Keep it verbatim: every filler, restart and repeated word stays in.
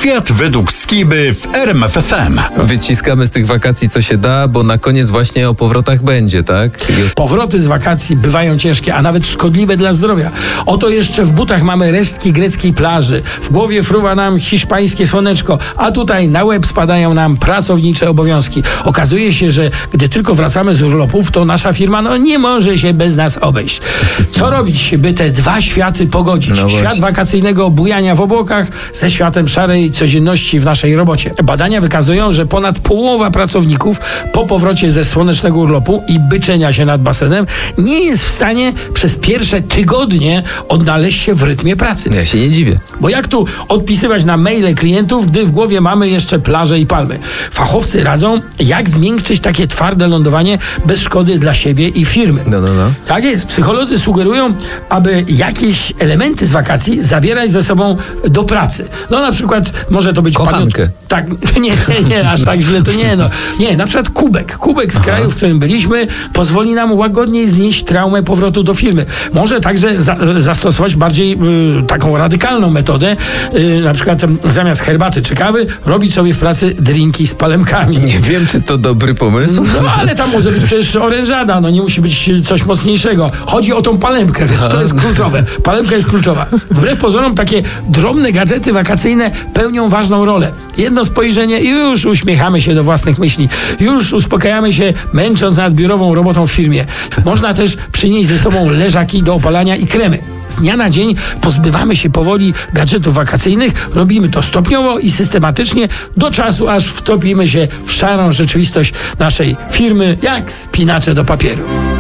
Świat według Skiby w R M F F M. Wyciskamy z tych wakacji co się da, bo na koniec właśnie o powrotach będzie, tak? Powroty z wakacji bywają ciężkie, a nawet szkodliwe dla zdrowia. Oto jeszcze w butach mamy resztki greckiej plaży, w głowie fruwa nam hiszpańskie słoneczko, a tutaj na łeb spadają nam pracownicze obowiązki. Okazuje się, że gdy tylko wracamy z urlopów, to nasza firma no, nie może się bez nas obejść. Co robić, by te dwa światy pogodzić? No Świat wakacyjnego bujania w obłokach ze światem szarej codzienności w naszej robocie. Badania wykazują, że ponad połowa pracowników po powrocie ze słonecznego urlopu i byczenia się nad basenem nie jest w stanie przez pierwsze tygodnie odnaleźć się w rytmie pracy. Ja się nie dziwię. Bo jak tu odpisywać na maile klientów, gdy w głowie mamy jeszcze plaże i palmy? Fachowcy radzą, jak zmiękczyć takie twarde lądowanie bez szkody dla siebie i firmy. No, no, no. Tak jest. Psycholodzy sugerują, aby jakieś elementy z wakacji zabierać ze sobą do pracy. No na przykład może to być kochankę. Pamiąt... Tak, nie, nie, nie, aż tak źle to nie, no. Nie, na przykład kubek. Kubek z kraju, w którym byliśmy, pozwoli nam łagodniej znieść traumę powrotu do firmy. Może także za, zastosować bardziej y, taką radykalną metodę, y, na przykład y, zamiast herbaty czy kawy, robić sobie w pracy drinki z palemkami. Nie wiem, czy to dobry pomysł. No ale tam może być przecież orężada, no nie musi być coś mocniejszego. Chodzi o tą palemkę, więc to jest kluczowe. Palemka jest kluczowa. Wbrew pozorom takie drobne gadżety wakacyjne pełnią ważną rolę. Jedno spojrzenie i już uśmiechamy się do własnych myśli. Już uspokajamy się, męcząc nad biurową robotą w firmie. Można też przynieść ze sobą leżaki do opalania i kremy. Z dnia na dzień pozbywamy się powoli gadżetów wakacyjnych, robimy to stopniowo i systematycznie do czasu, aż wtopimy się w szarą rzeczywistość naszej firmy, jak spinacze do papieru.